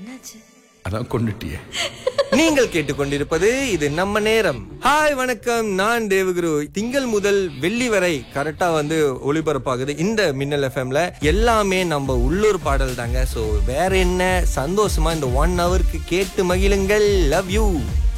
அதான் கொண்டுட்டியே. நீங்கள் கேட்டுக்கொண்டிருப்பது இது நம்ம நேரம். ஹாய் வணக்கம், நான் தேவகுரு. திங்கள் முதல் வெள்ளி வரை கரெக்டா ஒளிபரப்பாகுது இந்த மின்னல் எஃப்எம்ல. எல்லாமே நம்ம உள்ளூர் பாடல் தாங்க. சோ வேற என்ன, சந்தோஷமா இந்த 1 ஹவருக்கு கேட்டு மகிழுங்கள். Love you.